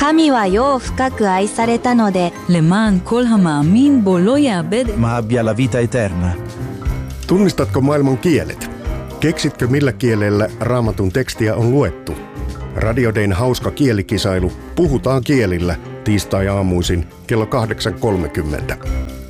神は世を深く愛されたので למען כל המאמין bו לא יאבד ma abbia la vita eterna. Tunnistatko maailman kielet? Keksitkö millä kielellä Raamatun tekstiä on luettu? Radio Dayn hauska kielikisailu Puhutaan kielillä tiistai-aamuisin kello 8.30.